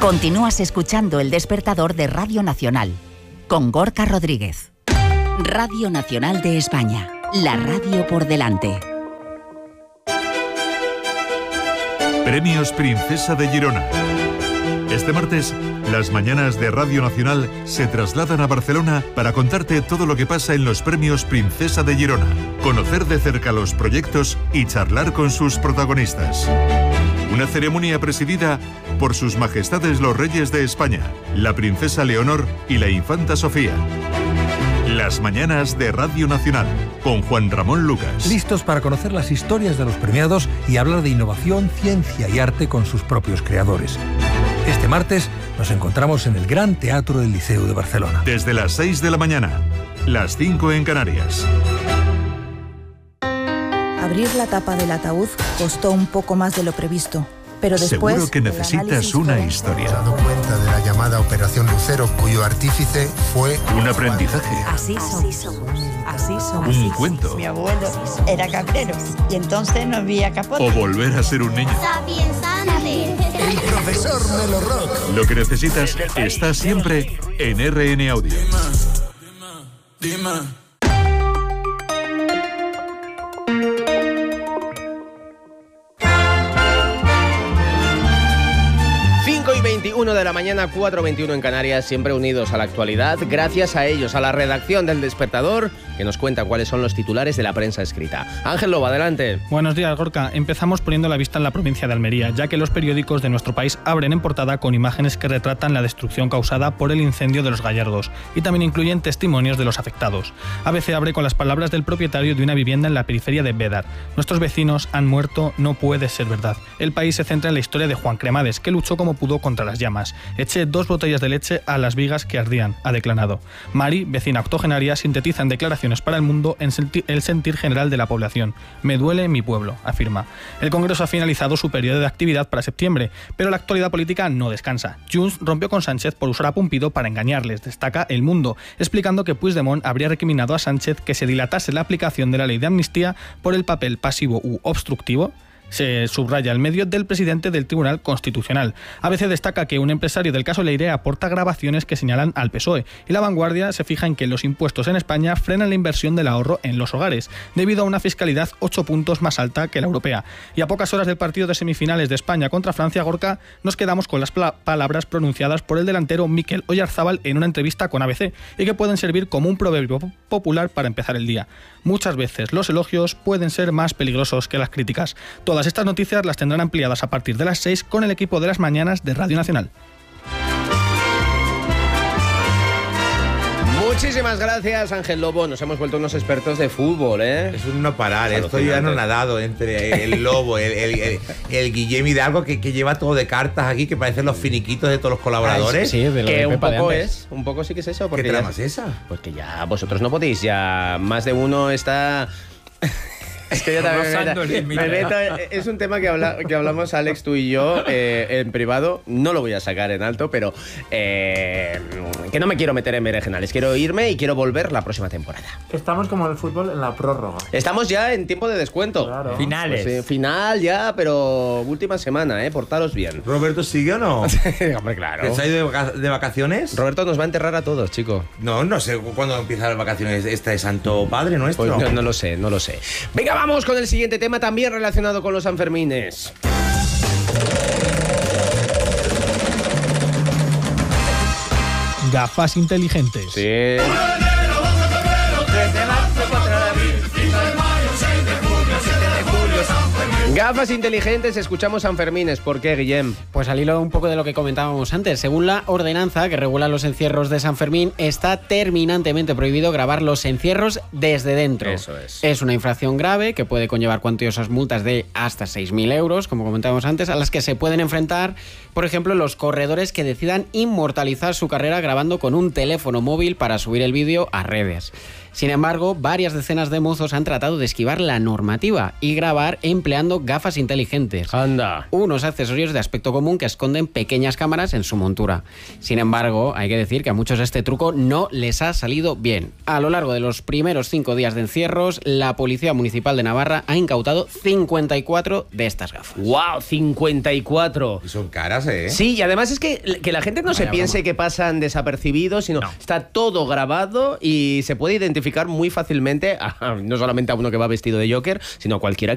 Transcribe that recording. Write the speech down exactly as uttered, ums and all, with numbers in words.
Continúas escuchando El Despertador de Radio Nacional, con Gorka Rodríguez. Radio Nacional de España, la radio por delante. Premios Princesa de Girona. Este martes, las mañanas de Radio Nacional se trasladan a Barcelona para contarte todo lo que pasa en los Premios Princesa de Girona, conocer de cerca los proyectos y charlar con sus protagonistas. Una ceremonia presidida por sus majestades los reyes de España, la princesa Leonor y la infanta Sofía. Las mañanas de Radio Nacional, con Juan Ramón Lucas. Listos para conocer las historias de los premiados y hablar de innovación, ciencia y arte con sus propios creadores. Este martes nos encontramos en el Gran Teatro del Liceo de Barcelona. Desde las seis de la mañana, las cinco en Canarias. Abrir la tapa del ataúd costó un poco más de lo previsto, pero después... Seguro que necesitas una historia. Se ha dado cuenta de la llamada Operación Lucero, cuyo artífice fue... Un aprendizaje. Así somos. Así somos. Un cuento. Mi abuelo era cabrero y entonces no había capote. O volver a ser un niño. El profesor Melo Rock. Lo que necesitas está siempre en R N Audio. Dime, dime. veintiuno de la mañana, cuatro veintiuno en Canarias, siempre unidos a la actualidad, gracias a ellos, a la redacción del Despertador, que nos cuenta cuáles son los titulares de la prensa escrita. Ángel Lobo, adelante. Buenos días, Gorka. Empezamos poniendo la vista en la provincia de Almería, ya que los periódicos de nuestro país abren en portada con imágenes que retratan la destrucción causada por el incendio de los Gallardos, y también incluyen testimonios de los afectados. A B C abre con las palabras del propietario de una vivienda en la periferia de Bédar. Nuestros vecinos han muerto, no puede ser verdad. El país se centra en la historia de Juan Cremades, que luchó como pudo contra las llamas. Eché dos botellas de leche a las vigas que ardían, ha declarado. Mari, vecina octogenaria, sintetiza en declaraciones para El Mundo en senti- el sentir general de la población. Me duele mi pueblo, afirma. El Congreso ha finalizado su periodo de actividad para septiembre, pero la actualidad política no descansa. Junts rompió con Sánchez por usar a Pumpido para engañarles, destaca El Mundo, explicando que Puigdemont habría recriminado a Sánchez que se dilatase la aplicación de la ley de amnistía por el papel pasivo u obstructivo. Se subraya el medio del presidente del Tribunal Constitucional. A B C destaca que un empresario del caso Leire aporta grabaciones que señalan al P S O E, y La Vanguardia se fija en que los impuestos en España frenan la inversión del ahorro en los hogares, debido a una fiscalidad ocho puntos más alta que la europea. Y a pocas horas del partido de semifinales de España contra Francia, Gorka, nos quedamos con las pla- palabras pronunciadas por el delantero Mikel Oyarzábal en una entrevista con A B C, y que pueden servir como un proverbio popular para empezar el día. Muchas veces los elogios pueden ser más peligrosos que las críticas. Todas estas noticias las tendrán ampliadas a partir de las seis con el equipo de las mañanas de Radio Nacional. Muchísimas gracias, Ángel Lobo. Nos hemos vuelto unos expertos de fútbol, ¿eh? Es un no parar, estoy anonadado entre el Lobo, el, el, el, el Guillem Hidalgo, que, que lleva todo de cartas aquí, que parecen los finiquitos de todos los colaboradores. Sí, sí, de lo que de un poco es, un poco sí que es eso. Porque ¿Qué trama ya, es esa? Porque ya vosotros no podéis, ya más de uno está... Es que yo también me, me meto, es un tema que, habla, que hablamos Alex, tú y yo eh, en privado. No lo voy a sacar en alto, pero eh, que no me quiero meter en berenjenales. Quiero irme y quiero volver la próxima temporada. Estamos como en el fútbol en la prórroga. Estamos ya en tiempo de descuento. Claro. Finales. Pues, eh, final ya, pero última semana, ¿eh? Portaros bien. ¿Roberto sigue o no? Hombre, claro. ¿Que se ha ido de, vaca- de vacaciones? Roberto nos va a enterrar a todos, chico. No, no sé cuándo empiezan las vacaciones este Santo Padre Nuestro. Pues no, no lo sé, no lo sé. Venga, vamos con el siguiente tema también relacionado con los Sanfermines. Gafas inteligentes. Sí. Gafas inteligentes, escuchamos Sanfermines. ¿Por qué, Guillem? Pues al hilo un poco de lo que comentábamos antes, según la ordenanza que regula los encierros de San Fermín, está terminantemente prohibido grabar los encierros desde dentro. Eso es. Es una infracción grave que puede conllevar cuantiosas multas de hasta seis mil euros, como comentábamos antes, a las que se pueden enfrentar, por ejemplo, los corredores que decidan inmortalizar su carrera grabando con un teléfono móvil para subir el vídeo a redes. Sin embargo, varias decenas de mozos han tratado de esquivar la normativa y grabar empleando gafas inteligentes. Anda. Unos accesorios de aspecto común que esconden pequeñas cámaras en su montura. Sin embargo, hay que decir que a muchos este truco no les ha salido bien. A lo largo de los primeros cinco días de encierros, la Policía Municipal de Navarra ha incautado cincuenta y cuatro de estas gafas. ¡Wow! cincuenta y cuatro. Y son caras, ¿eh? Sí, y además es que, que la gente no Vaya se piense broma. que pasan desapercibidos, sino No. está todo grabado y se puede identificar muy fácilmente, a, no solamente a uno que va vestido de Joker, sino a cualquiera